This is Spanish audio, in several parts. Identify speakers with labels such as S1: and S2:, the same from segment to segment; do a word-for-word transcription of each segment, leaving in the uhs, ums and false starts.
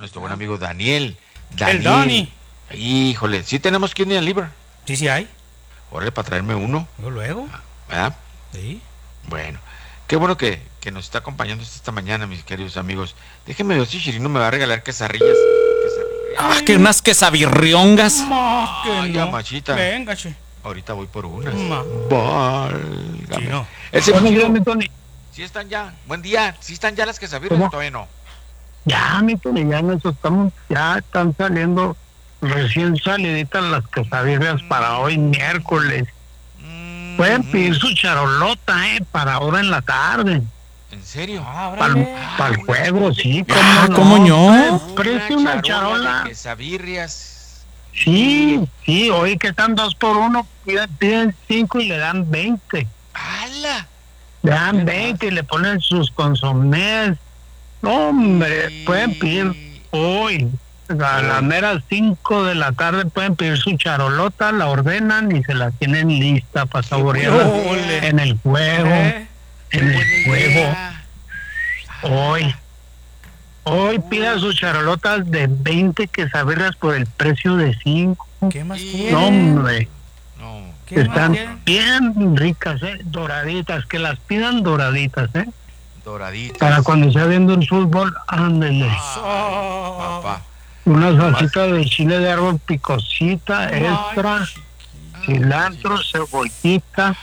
S1: nuestro buen amigo Daniel.
S2: Daniel. El Dani.
S1: Híjole, ¿sí tenemos que ir al Liver?
S2: Sí, sí hay.
S1: Órale, para traerme uno.
S2: Luego, luego.
S1: ¿Verdad?
S2: Sí.
S1: Bueno, qué bueno que, que nos está acompañando esta mañana, mis queridos amigos. Déjenme ver si Chirino me va a regalar quesadillas.
S3: Ah, que unas quesabirriongas.
S2: Ma, que
S1: Ay,
S2: no.
S1: machita.
S2: Venga, che.
S1: Ahorita voy por unas.
S2: Ma.
S1: Válgame.
S2: Chino.
S1: Ese
S4: Buenos días,
S1: Chino,
S4: mi Tony.
S1: ¿sí están ya? Buen día. ¿Sí están ya las quesabirrias
S4: ¿Cómo?
S1: o todavía no?
S4: Ya, mi Tony, ya nos estamos, ya están saliendo recién saliditas las quesadillas para hoy miércoles.
S1: Mm,
S4: Pueden pedir su charolota, eh, para ahora en la tarde.
S1: ¿En serio?
S2: Ah,
S4: Para
S2: órale.
S4: el juego, sí.
S3: Ah,
S4: ¿cómo
S3: ¿cómo no?
S4: Ofrece una charola.
S1: de quesabirrias.
S4: Sí, sí, hoy que están dos por uno, piden, piden cinco y le dan veinte.
S1: ¡Hala!
S4: Le dan veinte y le ponen sus consomés. No, hombre,
S1: Y-
S4: pueden pedir hoy. A las meras cinco de la tarde pueden pedir su charolota, la ordenan y se la tienen lista para saborearla
S2: Ole.
S4: en el juego.
S2: ¿Eh?
S4: En el juego.
S1: idea.
S4: Hoy. Hoy pida sus charolotas de veinte quesabirras por el precio de cinco.
S2: ¿Qué más
S1: Y-
S2: quieren?
S4: No, hombre.
S1: No.
S2: ¿Qué más
S4: Están
S2: quieren?
S4: bien ricas, ¿eh? Doraditas, que las pidan doraditas, ¿eh?
S1: Doraditas.
S4: Para cuando sea viendo el fútbol, ándele.
S2: Ah,
S1: Papá.
S4: Una salsita de chile de árbol picosita,
S2: Ay,
S4: extra, cilantro, cebollita.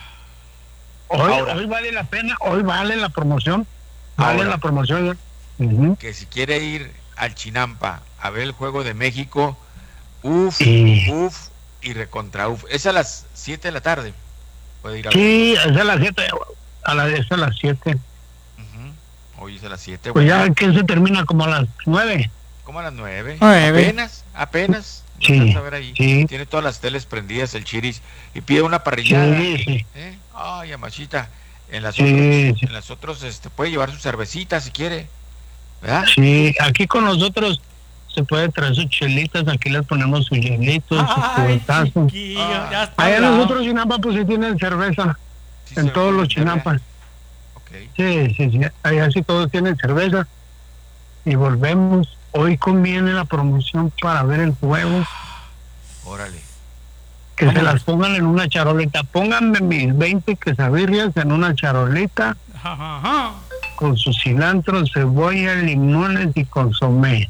S4: Hoy,
S1: Ahora.
S4: hoy vale la pena, hoy vale la promoción. Vale
S1: Ahora.
S4: la promoción. Ujú.
S1: Que si quiere ir al Chinampa a ver el juego de México, uf,
S4: Sí.
S1: uf y recontra uf. Es a las siete de la tarde. Puede ir a ver.
S4: Sí, es a las siete. A las, es a las siete.
S1: Ujú. Hoy es a las siete.
S4: Pues ya que se termina como a las nueve.
S1: Como a las nueve.
S3: Nueve.
S1: Apenas, apenas. Lo
S4: Sí,
S1: alcanza a ver ahí.
S4: sí.
S1: Tiene todas las teles prendidas el Chiris y pide una parrillada.
S4: Sí, sí.
S1: ¿Eh? Ay, amachita. En las
S4: Sí,
S1: otras,
S4: sí.
S1: en las otras, este, puede llevar su cervecita si quiere. ¿Verdad?
S4: Sí, aquí con nosotros se puede traer sus chelitas, aquí les ponemos sus hielitos, sus
S2: Ay,
S4: cubetazos.
S2: chiquillo, ya está.
S4: Allá
S2: hablado.
S4: nosotros Chinampa pues sí tienen cerveza,
S1: Sí,
S4: en
S1: se
S4: todos
S1: puede
S4: los
S1: meter, ¿verdad?
S4: Chinampas.
S1: Ok.
S4: Sí, sí, sí, allá sí todos tienen cerveza. Y volvemos, hoy conviene la promoción para ver el juego,
S1: Órale.
S4: que se
S2: Vámonos.
S4: las pongan en una charolita. Pónganme mis veinte quesabirrias en una charolita
S2: Ajá, ajá.
S4: con su cilantro, cebolla, limones y consomé.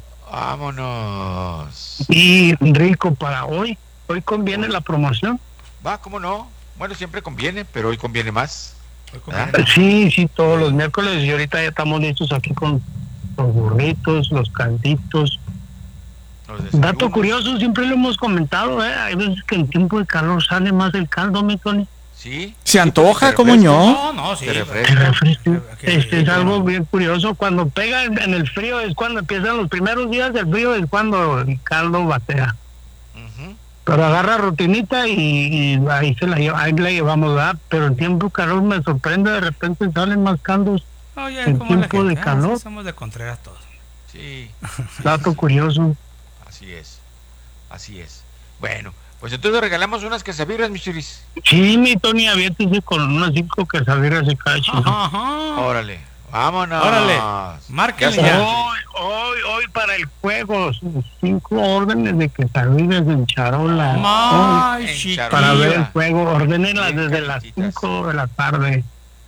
S1: Vámonos.
S4: Y rico para hoy. Hoy conviene la promoción.
S1: Va, ¿cómo no? Bueno, siempre conviene, pero hoy conviene más.
S2: Hoy
S1: ¿Ah?
S2: conviene.
S4: Sí, sí, todos los miércoles y ahorita ya estamos listos aquí con los burritos, los calditos.
S1: Los
S4: Dato
S1: desayunos.
S4: curioso, siempre lo hemos comentado, ¿eh? Hay veces que en tiempo de calor sale más el caldo, mi Tony.
S1: Sí.
S3: Se antoja,
S1: Te
S3: ¿cómo
S1: refresca.
S3: no?
S2: No, no, sí.
S1: Te
S4: Te
S1: refresca.
S4: refresca.
S2: Que-
S4: Este es
S2: que-
S4: algo bien curioso. Cuando pega en en el frío es cuando empiezan los primeros días del frío, es cuando el caldo batea.
S1: Ujú.
S4: Pero agarra rutinita y, y ahí se la lleva, ahí la llevamos, ¿verdad? Pero en tiempo de calor me sorprende, de repente salen más caldos.
S2: Oye,
S4: en
S2: como la
S4: tiempo de
S2: gente. Ah,
S4: calor.
S2: sí, somos de Contreras todos.
S1: Sí,
S4: Dato curioso.
S1: así es. Así es. Bueno, pues entonces regalamos unas quesabirras, mis chiris.
S4: Sí, mi Tony, aviéntese con unas cinco quesadillas de cada chino.
S2: Ajá, ajá.
S1: Órale, vámonos.
S2: Órale, márquenle
S1: Ya está.
S2: ya.
S4: Hoy, hoy, hoy para el juego, sus cinco órdenes de quesadillas en charola. Hoy,
S2: Ay,
S1: En
S2: chiquillo.
S4: para ver el
S1: charola.
S4: juego, ordenenlas
S1: Bien
S4: desde las
S1: calentitas.
S4: cinco de la tarde.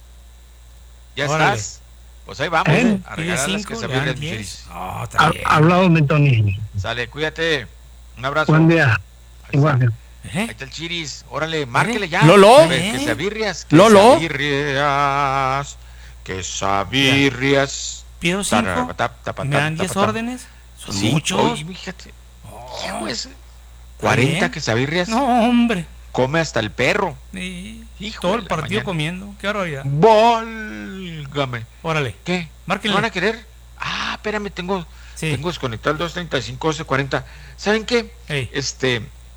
S1: ¿Ya
S2: Órale.
S1: estás? Pues ahí vamos
S4: ¿Eh?
S1: a
S2: Pide
S1: regalar las
S2: cinco, le
S1: quesabirras,
S2: dan
S1: mis
S2: diez.
S1: chiris.
S2: No, está
S4: Ha-
S2: bien.
S4: Hablado, mi Tony.
S1: Sale, cuídate. Un abrazo.
S4: Buen día.
S1: Ahí está.
S4: Igual.
S1: Ahí
S2: ¿Eh?
S1: está el chiris. Órale, márquele ya.
S3: Lolo.
S1: A ver,
S2: ¿Eh?
S1: quesabirrias.
S3: Lolo.
S1: Quesabirrias. Quesabirrias.
S2: Pido cinco.
S1: Tarara, tap, tapa,
S2: ¿Me
S1: tap,
S2: dan diez
S1: tapa, tap.
S2: órdenes? Son
S1: Sí,
S2: muchos.
S1: oye, fíjate. Hijo, es cuarenta
S2: bien.
S1: quesabirrias.
S2: No, hombre.
S1: Come hasta el perro.
S2: Y
S1: Hijo
S2: todo
S1: de
S2: el
S1: la
S2: partido
S1: mañana.
S2: comiendo. Qué barbaridad.
S1: Válgame.
S2: Órale.
S1: ¿Qué?
S2: Márquenle.
S1: ¿No van a querer? Ah, espérame, tengo,
S2: Sí.
S1: tengo desconectado el dos treinta y cinco doce cuarenta. ¿Saben qué?
S2: Ey,
S1: Este,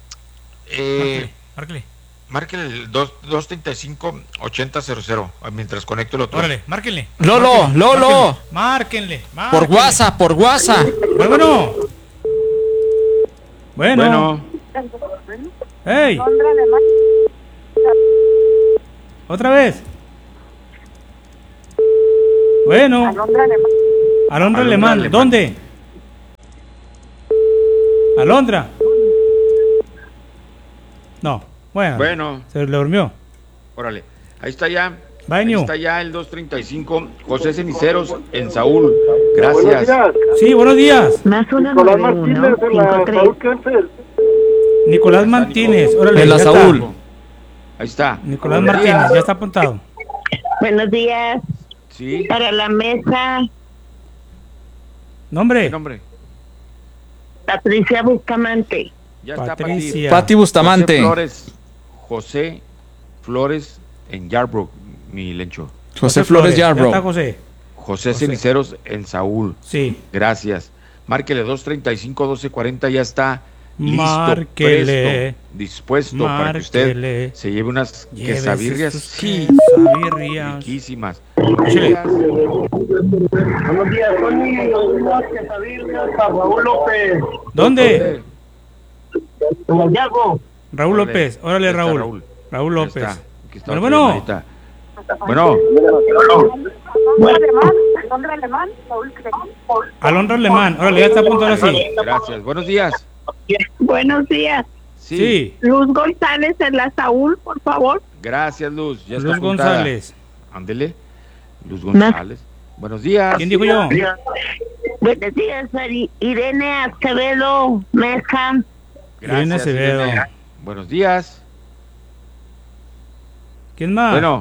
S1: eh,
S2: márquele.
S1: marquen el dos treinta y cinco ochenta cero cero mientras conecto el otro.
S2: Órale, márquenle.
S3: Lolo,
S2: Márquenle,
S3: Lolo.
S2: Márquenle.
S3: Por
S2: márquenle.
S3: WhatsApp, por WhatsApp.
S2: Bueno. Bueno.
S1: Bueno,
S2: Hey. Otra vez. Bueno. Alondra
S1: Alondra
S2: Alemán.
S1: Alemán.
S2: ¿Dónde? Alondra. No, bueno.
S1: Bueno,
S2: Se le durmió.
S1: órale. Ahí está ya.
S2: Bye,
S1: Ahí
S2: Ñu.
S1: está ya el doscientos treinta y cinco. José Ceniceros en Saúl. Gracias.
S2: Sí, buenos días.
S5: Más uno
S6: Nicolás
S5: nueve uno
S6: Martínez en la
S5: cinco tres.
S6: Saúl Kempfer.
S2: Nicolás Martínez. Órale,
S3: En la
S2: ya está.
S3: Saúl.
S1: Ahí está.
S2: Nicolás
S1: Buenos
S2: Martínez,
S1: días.
S2: ya está apuntado.
S5: Buenos días.
S1: Sí.
S5: Para la mesa,
S1: ¿Qué
S2: Nombre.
S1: nombre?
S5: Patricia Bustamante.
S1: Ya está
S2: Patricia.
S3: Pati Bustamante.
S1: José Flores. José Flores en Yarbrough, mi lencho.
S3: José Flores
S2: Ya está
S3: Yarbrough.
S2: José.
S1: José
S2: José.
S1: Ceniceros en Saúl.
S2: Sí.
S1: Gracias. Márquele dos treinta y cinco, doce cuarenta, ya está listo,
S2: Márquele.
S1: presto, dispuesto para que usted
S2: Márquele.
S1: se lleve unas
S2: Llévese
S1: quesabirrias,
S2: sus
S1: sí,
S2: quesabirrias.
S1: riquísimas.
S2: Chile.
S6: Buenos días, Tony. Unas quesadillas a Raúl López.
S2: ¿Dónde?
S6: En el Yago.
S2: Raúl
S1: Órale.
S2: López. Órale,
S1: Ya está,
S2: Raúl.
S1: Raúl.
S2: Raúl
S1: Ya
S2: López.
S1: está. Aquí está
S2: Bueno,
S1: otra
S2: bueno.
S1: llamadita. Bueno,
S2: Alondra Alemán. Órale, ya está apuntado así.
S1: gracias. Buenos días.
S5: Buenos días.
S1: Sí.
S2: Sí.
S5: Luz González en la Saúl, por favor.
S1: Gracias, Luz. Ya está
S2: Luz
S1: apuntada.
S2: González.
S1: Ándele. Luz González. Buenos días.
S2: ¿Quién dijo yo?
S5: Buenos días, Ari- Irene Acevedo Mesa.
S2: Irene Acevedo.
S1: Irene. Buenos días.
S2: ¿Quién más?
S1: Bueno.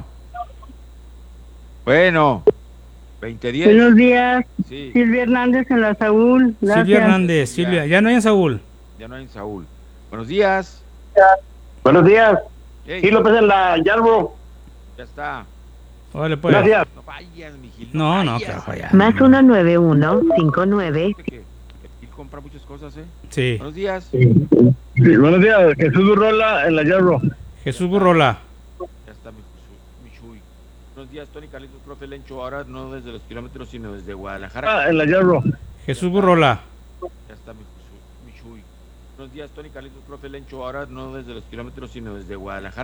S1: Bueno. veinte diez.
S5: Buenos días,
S1: Sí,
S5: Silvia Hernández en la Saúl.
S2: Silvia Hernández. Silvia. Ya no hay en Saúl.
S1: ya no hay en Saúl. Buenos días.
S6: Buenos días.
S1: Ey,
S6: Sí, López en la Yarbrough.
S1: ya está.
S2: Órale, pues.
S6: Gracias.
S1: No vayas, mijil.
S2: No, no,
S1: vayas.
S2: claro, vaya.
S5: Más uno nueve uno cinco nueve.
S1: Fíjate que él compra muchas cosas, ¿eh?
S2: Sí.
S1: Buenos días.
S6: Sí, buenos días. Jesús Burrola en la Yarbrough.
S2: Jesús Burrola.
S1: Ya está mi, mi Chuy. Buenos días, Tony Carlitos, profe Lencho. Ahora no desde los kilómetros, sino desde Guadalajara.
S6: Ah, en la Yarbrough.
S2: Jesús Burrola.
S1: Ya está mi, mi Chuy. Buenos días, Tony Carlitos, profe Lencho. Ahora no desde los kilómetros, sino desde Guadalajara.